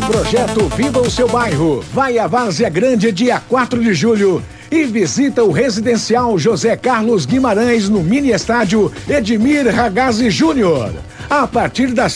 Projeto Viva o Seu Bairro vai à Várzea Grande dia 4 de julho e visita o residencial José Carlos Guimarães no mini estádio Edmir Ragazzi Júnior. A partir das